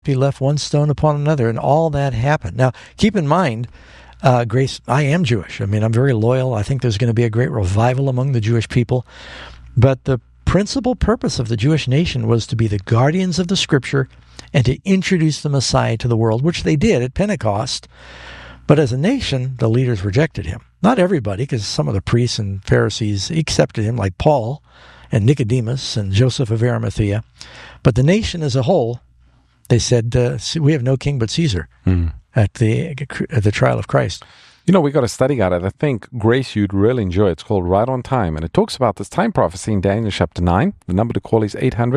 be left one stone upon another, and all that happened. Now, keep in mind, Grace, I am Jewish. I mean, I'm very loyal. I think there's going to be a great revival among the Jewish people. But the principal purpose of the Jewish nation was to be the guardians of the Scripture and to introduce the Messiah to the world, which they did at Pentecost. But as a nation, the leaders rejected him. Not everybody, because some of the priests and Pharisees accepted him, like Paul and Nicodemus and Joseph of Arimathea. But the nation as a whole, they said, we have no king but Caesar at the trial of Christ. You know, we got a study guide that I think, Grace, you'd really enjoy. It's called Right on Time, and it talks about this time prophecy in Daniel chapter 9. The number to call is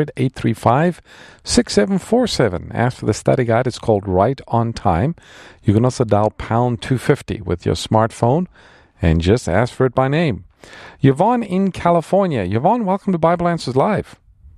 800-835-6747. Ask for the study guide. It's called Right on Time. You can also dial pound 250 with your smartphone and just ask for it by name. Yvonne in California. Yvonne, welcome to Bible Answers Live.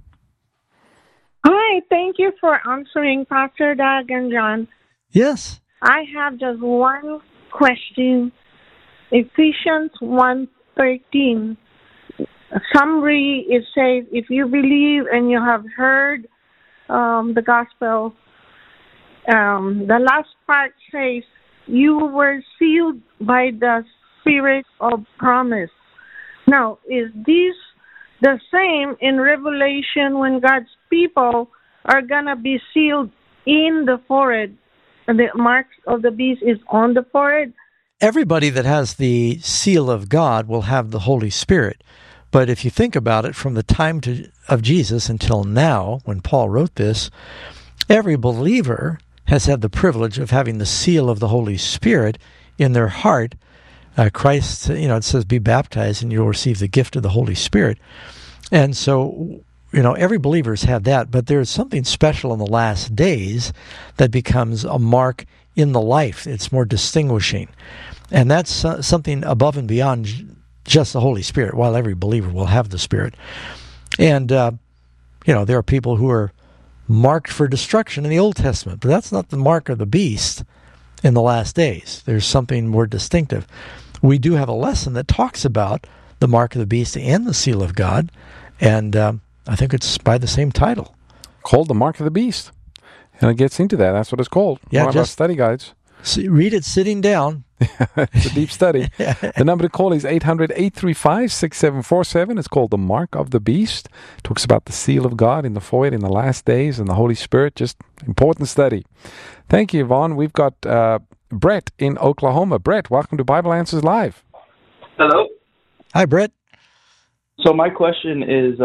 Hi, thank you for answering, Pastor Doug and John. Yes. I have just one question. Ephesians 1:13. Summary, it says, if you believe and you have heard the gospel, the last part says, you were sealed by the Spirit of promise. Now, is this the same in Revelation when God's people are going to be sealed in the forehead? The mark of the beast is on the forehead? Everybody that has the seal of God will have the Holy Spirit. But if you think about it, from the time of Jesus until now, when Paul wrote this, every believer has had the privilege of having the seal of the Holy Spirit in their heart. Christ, it says, be baptized and you'll receive the gift of the Holy Spirit. And so, every believer's had that, but there's something special in the last days that becomes a mark in the life. It's more distinguishing. And that's something above and beyond just the Holy Spirit, while every believer will have the Spirit. And, there are people who are marked for destruction in the Old Testament, but that's not the mark of the beast in the last days. There's something more distinctive. We do have a lesson that talks about the mark of the beast and the seal of God, and I think it's by the same title. Called the Mark of the Beast. And it gets into that. That's what it's called. Yeah, one of our study guides. Read it sitting down. It's a deep study. The number to call is 800-835-6747. It's called The Mark of the Beast. It talks about the seal of God in the forehead in the last days and the Holy Spirit. Just important study. Thank you, Yvonne. We've got Brett in Oklahoma. Brett, welcome to Bible Answers Live. Hello. Hi, Brett. So my question is,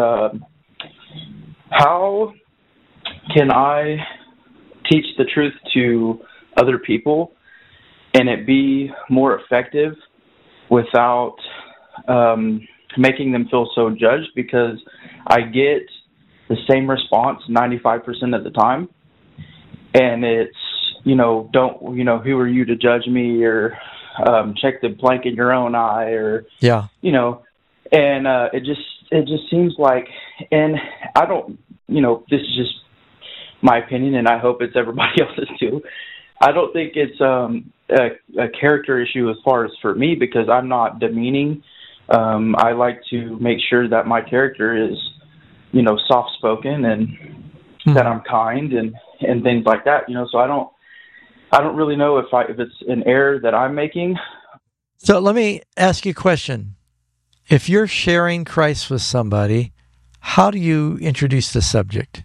how can I teach the truth to other people and it be more effective without making them feel so judged? Because I get the same response 95% of the time, and it's, who are you to judge me, or check the plank in your own eye, or and it just seems like, and I don't, this is just my opinion, and I hope it's everybody else's too. I don't think it's a character issue as far as for me, because I'm not demeaning. I like to make sure that my character is, soft-spoken and that I'm kind and things like that. So I don't really know if it's an error that I'm making. So let me ask you a question. If you're sharing Christ with somebody, how do you introduce the subject?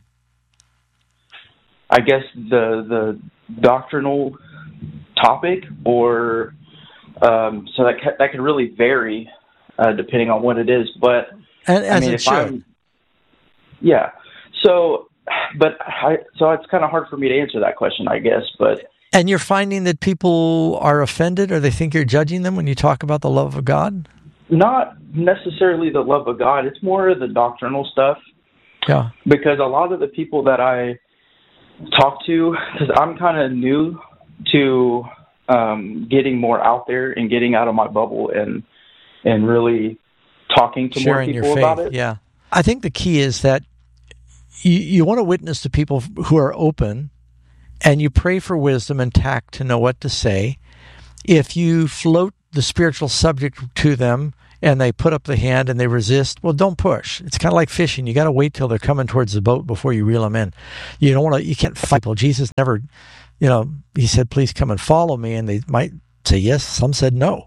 I guess the doctrinal topic, or so that could really vary depending on what it is. But it's kind of hard for me to answer that question, I guess. And you're finding that people are offended, or they think you're judging them when you talk about the love of God? Not necessarily the love of God. It's more of the doctrinal stuff. Yeah. Because a lot of the people that I talk to, because I'm kind of new to getting more out there and getting out of my bubble and really talking to sharing more people your faith about it. Yeah. I think the key is that you want to witness to people who are open, and you pray for wisdom and tact to know what to say. If you float the spiritual subject to them and they put up the hand and they resist, well, don't push. It's kind of like fishing. You got to wait till they're coming towards the boat before you reel them in. You can't fight. Well, Jesus never, he said, please come and follow me. And they might say yes. Some said no.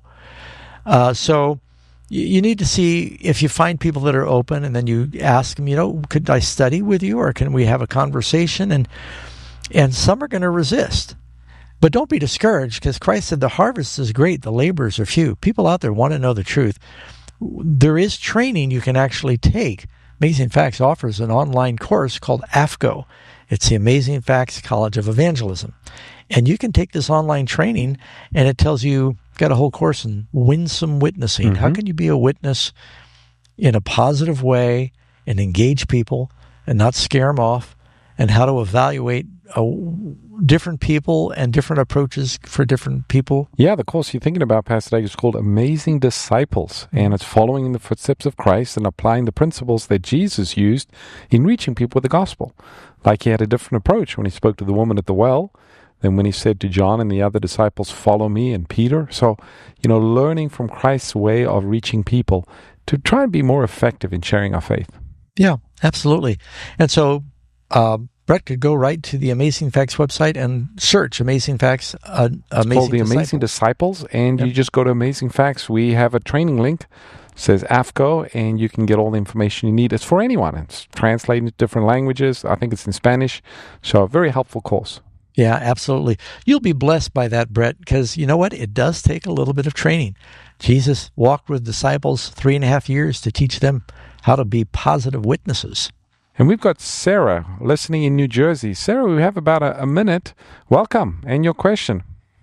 So you need to see if you find people that are open, and then you ask them, could I study with you, or can we have a conversation? And some are going to resist. But don't be discouraged, because Christ said the harvest is great, the laborers are few. People out there want to know the truth. There is training you can actually take. Amazing Facts offers an online course called AFCO. It's the Amazing Facts College of Evangelism. And you can take this online training, and it tells you, got a whole course in winsome witnessing. Mm-hmm. How can you be a witness in a positive way and engage people and not scare them off, and how to evaluate different people and different approaches for different people. Yeah, the course you're thinking about, Pastor Dag, is called Amazing Disciples, and it's following in the footsteps of Christ and applying the principles that Jesus used in reaching people with the gospel. Like he had a different approach when he spoke to the woman at the well than when he said to John and the other disciples, follow me, and Peter. So, learning from Christ's way of reaching people to try and be more effective in sharing our faith. Yeah, absolutely. And so, Brett could go right to the Amazing Facts website and search Amazing Facts. It's called the Amazing Disciples, and you just go to Amazing Facts. We have a training link, it says AFCO, and you can get all the information you need. It's for anyone. It's translated into different languages. I think it's in Spanish. So a very helpful course. Yeah, absolutely. You'll be blessed by that, Brett, because you know what? It does take a little bit of training. Jesus walked with disciples 3.5 years to teach them how to be positive witnesses. And we've got Sarah listening in New Jersey. Sarah, we have about a minute. Welcome, and your question.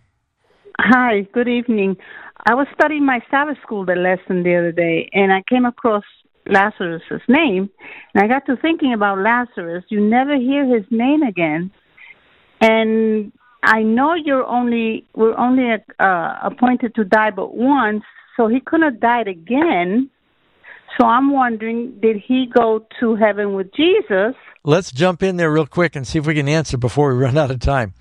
Hi, good evening. I was studying my Sabbath school lesson the other day, and I came across Lazarus' name, and I got to thinking about Lazarus. You never hear his name again, and I know we're only appointed to die but once, so he couldn't have died again. So I'm wondering, did he go to heaven with Jesus? Let's jump in there real quick and see if we can answer before we run out of time.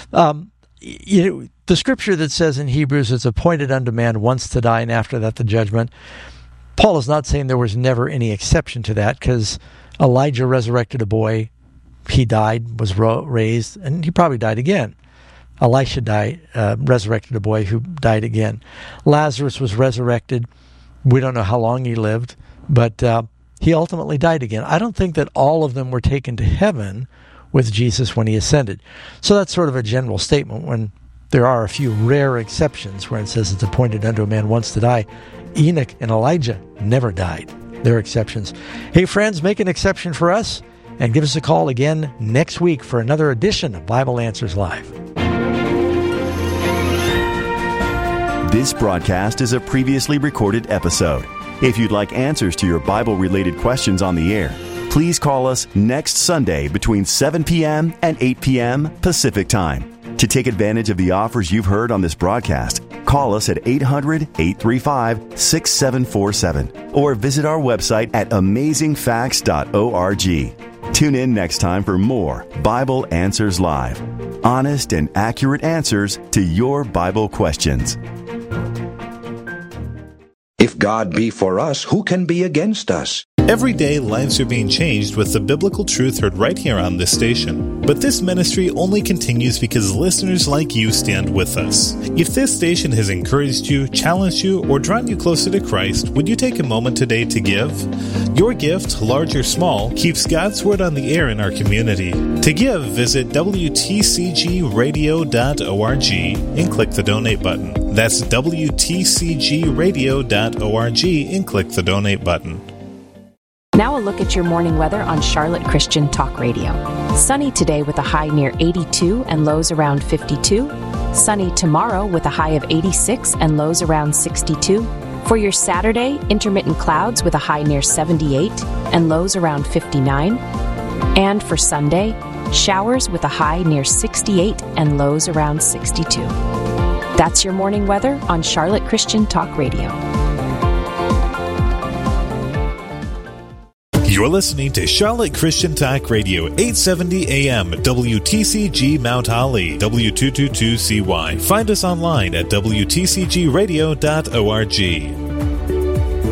The scripture that says in Hebrews, it's appointed unto man once to die, and after that the judgment. Paul is not saying there was never any exception to that, because Elijah resurrected a boy. He died, was raised, and he probably died again. Elisha resurrected a boy who died again. Lazarus was resurrected. We don't know how long he lived, but he ultimately died again. I don't think that all of them were taken to heaven with Jesus when he ascended. So that's sort of a general statement, when there are a few rare exceptions where it says it's appointed unto a man once to die. Enoch and Elijah never died. They're exceptions. Hey, friends, make an exception for us and give us a call again next week for another edition of Bible Answers Live. This broadcast is a previously recorded episode. If you'd like answers to your Bible-related questions on the air, please call us next Sunday between 7 p.m. and 8 p.m. Pacific Time. To take advantage of the offers you've heard on this broadcast, call us at 800-835-6747 or visit our website at amazingfacts.org. Tune in next time for more Bible Answers Live. Honest and accurate answers to your Bible questions. If God be for us, who can be against us? Every day, lives are being changed with the biblical truth heard right here on this station. But this ministry only continues because listeners like you stand with us. If this station has encouraged you, challenged you, or drawn you closer to Christ, would you take a moment today to give? Your gift, large or small, keeps God's Word on the air in our community. To give, visit WTCGradio.org and click the donate button. That's WTCGradio.org and click the donate button. Now a look at your morning weather on Charlotte Christian Talk Radio. Sunny today with a high near 82 and lows around 52. Sunny tomorrow with a high of 86 and lows around 62. For your Saturday, intermittent clouds with a high near 78 and lows around 59. And for Sunday, showers with a high near 68 and lows around 62. That's your morning weather on Charlotte Christian Talk Radio. You're listening to Charlotte Christian Talk Radio, 870 AM, WTCG Mount Holly, W222CY. Find us online at WTCGradio.org.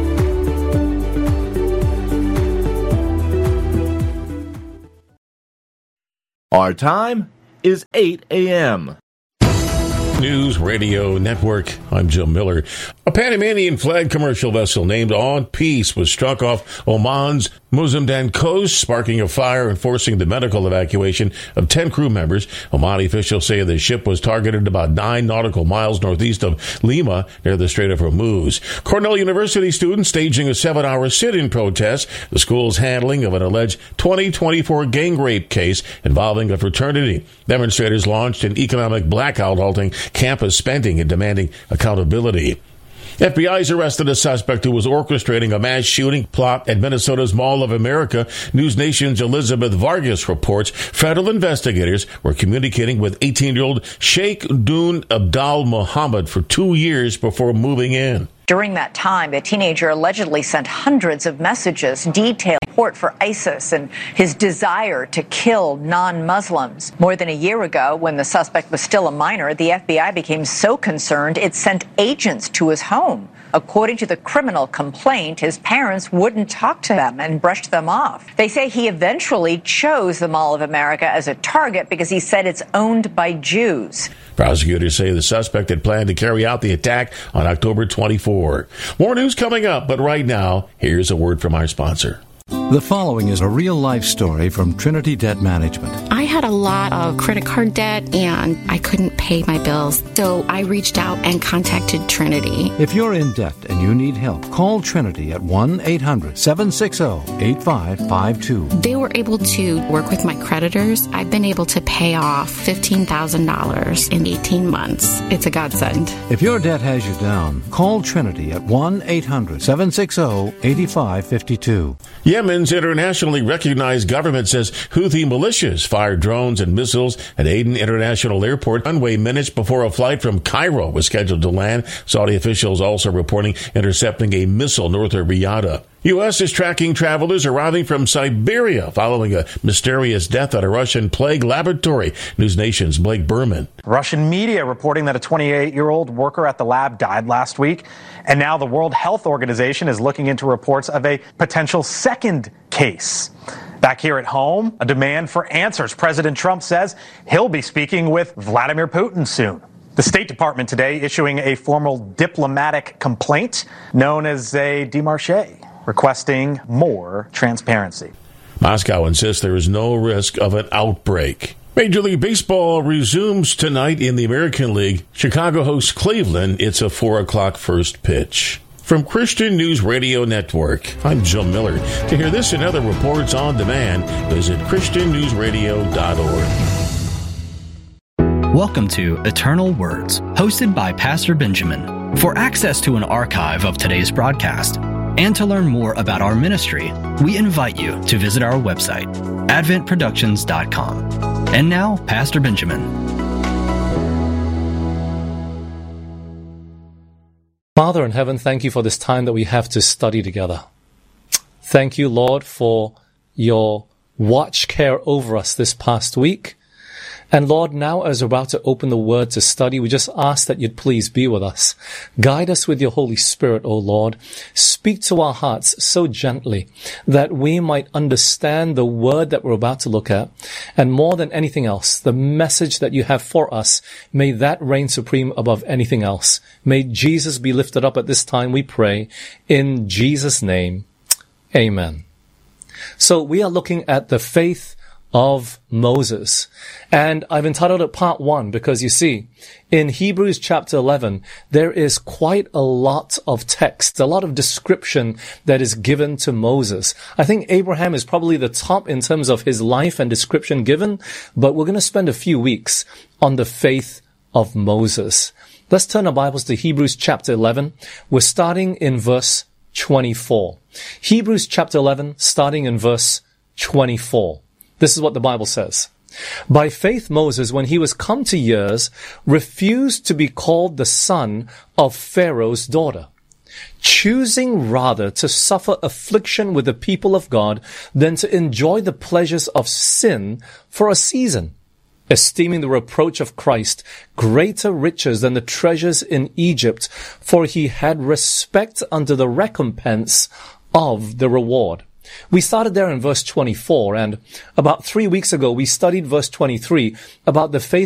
Our time is 8 a.m. News Radio Network. I'm Jim Miller. A Panamanian flag commercial vessel named On Peace was struck off Oman's Mozambique coast, sparking a fire and forcing the medical evacuation of 10 crew members. Omani officials say the ship was targeted about 9 nautical miles northeast of Lima, near the Strait of Hormuz. Cornell University students staging a 7-hour sit-in protest, the school's handling of an alleged 2024 gang rape case involving a fraternity. Demonstrators launched an economic blackout, halting campus spending and demanding accountability. FBI's arrested a suspect who was orchestrating a mass shooting plot at Minnesota's Mall of America. News Nation's Elizabeth Vargas reports federal investigators were communicating with 18-year-old Sheikh Dun Abdal Muhammad for 2 years before moving in. During that time, the teenager allegedly sent hundreds of messages detailing support for ISIS and his desire to kill non-Muslims. More than a year ago, when the suspect was still a minor, the FBI became so concerned it sent agents to his home. According to the criminal complaint, his parents wouldn't talk to them and brushed them off. They say he eventually chose the Mall of America as a target because he said it's owned by Jews. Prosecutors say the suspect had planned to carry out the attack on October 24. More news coming up, but right now, here's a word from our sponsor. The following is a real-life story from Trinity Debt Management. I had a lot of credit card debt, and I couldn't pay my bills, so I reached out and contacted Trinity. If you're in debt and you need help, call Trinity at 1-800-760-8552. They were able to work with my creditors. I've been able to pay off $15,000 in 18 months. It's a godsend. If your debt has you down, call Trinity at 1-800-760-8552. Yemen's internationally recognized government says Houthi militias fired drones and missiles at Aden International Airport runway minutes before a flight from Cairo was scheduled to land. Saudi officials also reporting intercepting a missile north of Riyadh. U.S. is tracking travelers arriving from Siberia following a mysterious death at a Russian plague laboratory. News Nation's Blake Berman. Russian media reporting that a 28-year-old worker at the lab died last week. And now the World Health Organization is looking into reports of a potential second case. Back here at home, a demand for answers. President Trump says he'll be speaking with Vladimir Putin soon. The State Department today issuing a formal diplomatic complaint known as a démarche, requesting more transparency. Moscow insists there is no risk of an outbreak. Major League Baseball resumes tonight in the American League. Chicago hosts Cleveland. It's a 4 o'clock first pitch. From Christian News Radio Network, I'm Joe Miller. To hear this and other reports on demand, visit ChristianNewsRadio.org. Welcome to Eternal Words, hosted by Pastor Benjamin. For access to an archive of today's broadcast, and to learn more about our ministry, we invite you to visit our website, adventproductions.com. And now, Pastor Benjamin. Father in heaven, thank you for this time that we have to study together. Thank you, Lord, for your watch care over us this past week. And Lord, now as we're about to open the Word to study, we just ask that you'd please be with us. Guide us with your Holy Spirit, O Lord. Speak to our hearts so gently that we might understand the Word that we're about to look at. And more than anything else, the message that you have for us, may that reign supreme above anything else. May Jesus be lifted up at this time, we pray. In Jesus' name, amen. So we are looking at the faith of Moses. And I've entitled it Part 1 because you see, in Hebrews chapter 11, there is quite a lot of text, a lot of description that is given to Moses. I think Abraham is probably the top in terms of his life and description given, but we're going to spend a few weeks on the faith of Moses. Let's turn our Bibles to Hebrews chapter 11. We're starting in verse 24. Hebrews chapter 11, starting in verse 24. This is what the Bible says. By faith, Moses, when he was come to years, refused to be called the son of Pharaoh's daughter, choosing rather to suffer affliction with the people of God than to enjoy the pleasures of sin for a season, esteeming the reproach of Christ greater riches than the treasures in Egypt, for he had respect unto the recompense of the reward. We started there in verse 24, and about 3 weeks ago we studied verse 23 about the faith